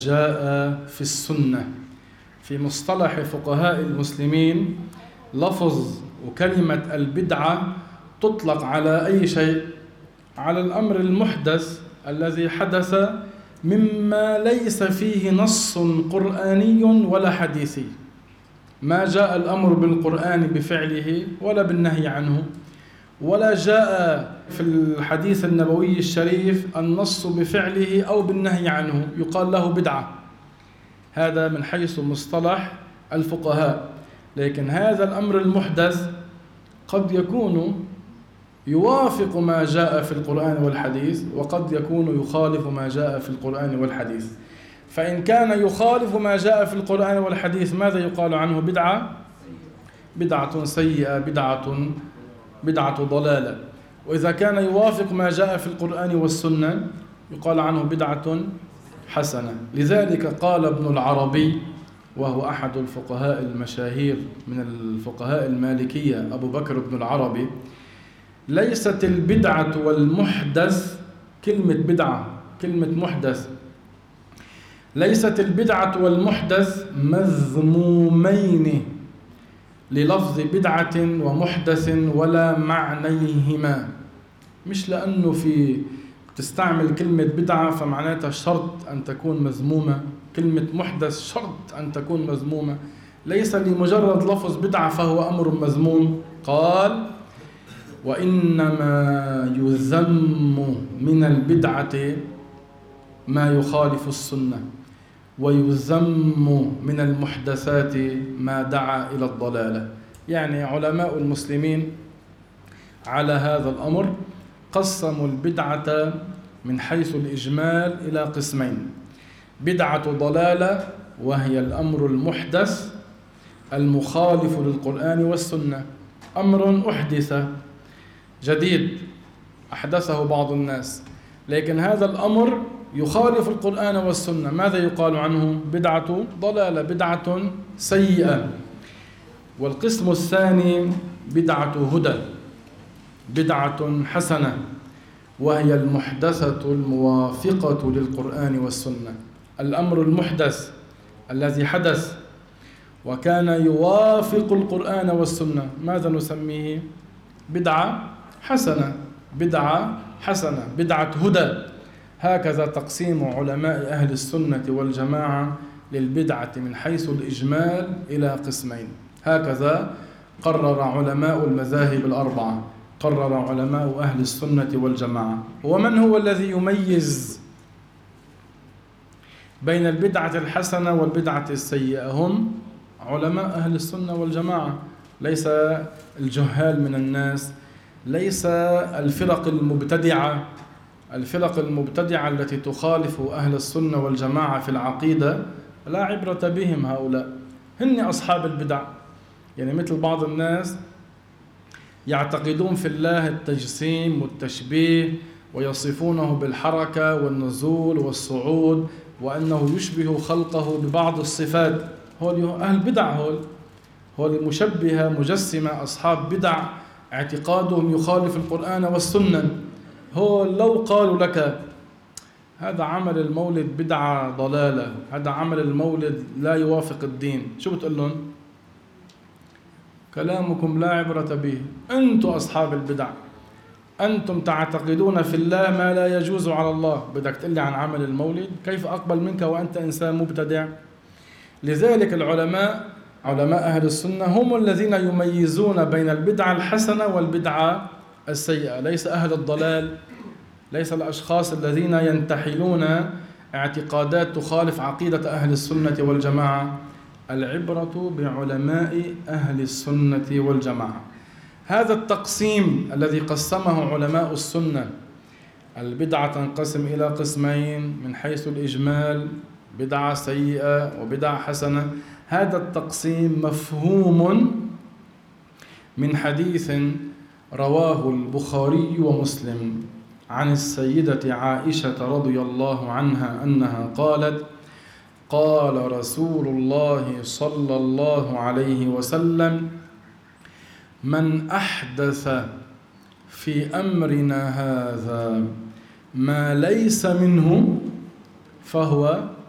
جاء في السنة. في مصطلح فقهاء المسلمين لفظ وكلمة البدعة تطلق على أي شيء، على الأمر المحدث الذي حدث مما ليس فيه نص قرآني ولا حديثي، ما جاء الأمر بالقرآن بفعله ولا بالنهي عنه، ولا جاء في الحديث النبوي الشريف النص بفعله أو بالنهي عنه، يقال له بدعة. هذا من حيث مصطلح الفقهاء. لكن هذا الأمر المحدث قد يكون يوافق ما جاء في القرآن والحديث، وقد يكون يخالف ما جاء في القرآن والحديث. فإن كان يخالف ما جاء في القرآن والحديث ماذا يقال عنه؟ بدعة، بدعة سيئة، بدعة ضلالة. وإذا كان يوافق ما جاء في القرآن والسنة يقال عنه بدعة حسنة. لذلك قال ابن العربي، وهو أحد الفقهاء المشاهير من الفقهاء المالكية، أبو بكر بن العربي: ليست البدعة والمحدث، كلمة بدعة كلمة محدث، ليست البدعة والمحدث مذمومين للفظ بدعة ومحدث ولا معنيهما. مش لأنه في تستعمل كلمة بدعة فمعناتها شرط أن تكون مذمومة، كلمة محدث شرط أن تكون مذمومة. ليس لمجرد لفظ بدعة فهو أمر مذموم. قال: وإنما يذم من البدعة ما يخالف السنة، ويذم من المحدثات ما دعا إلى الضلالة. يعني علماء المسلمين على هذا الأمر قسموا البدعة من حيث الإجمال إلى قسمين: بدعة ضلالة وهي الأمر المحدث المخالف للقرآن والسنة، أمر أحدث جديد أحدثه بعض الناس، لكن هذا الأمر يخالف القرآن والسنة، ماذا يقال عنه؟ بدعة ضلالة، بدعة سيئة. والقسم الثاني بدعة هدى، بدعة حسنة، وهي المحدثة الموافقة للقرآن والسنة. الأمر المحدث الذي حدث وكان يوافق القرآن والسنة ماذا نسميه؟ بدعة حسنة، بدعة حسنة، بدعة هدى. هكذا تقسيم علماء أهل السنة والجماعة للبدعة من حيث الإجمال إلى قسمين. هكذا قرر علماء المذاهب الأربعة، قرر علماء أهل السنة والجماعة. ومن هو الذي يميز بين البدعة الحسنة والبدعة السيئة؟ هم علماء أهل السنة والجماعة، ليس الجهال من الناس، ليس الفرق المبتدعة. الفرق المبتدعة التي تخالف أهل السنة والجماعة في العقيدة لا عبرة بهم، هؤلاء هن أصحاب البدع. يعني مثل بعض الناس يعتقدون في الله التجسيم والتشبيه ويصفونه بالحركة والنزول والصعود وأنه يشبه خلقه ببعض الصفات. هول أهل بدع، هول مشبهة مجسمة، أصحاب بدع اعتقادهم يخالف القرآن والسنة. هول لو قالوا لك هذا عمل المولد بدعة ضلالة، هذا عمل المولد لا يوافق الدين، شو بتقول لهم؟ كلامكم لا عبرة به، أنتم أصحاب البدع، أنتم تعتقدون في الله ما لا يجوز على الله، بدك تقول لي عن عمل المولد؟ كيف أقبل منك وأنت إنسان مبتدع؟ لذلك العلماء، علماء أهل السنة، هم الذين يميزون بين البدعة الحسنة والبدعة السيئة، ليس أهل الضلال، ليس الأشخاص الذين ينتحلون اعتقادات تخالف عقيدة أهل السنة والجماعة. العبرة بعلماء أهل السنة والجماعة. هذا التقسيم الذي قسمه علماء السنة، البدعة تنقسم إلى قسمين من حيث الإجمال: بدعة سيئة وبدعة حسنة. هذا التقسيم مفهوم من حديث رواه البخاري ومسلم عن السيدة عائشة رضي الله عنها أنها قالت: قال رسول الله صلى الله عليه وسلم: من أحدث في أمرنا هذا ما ليس منه فهو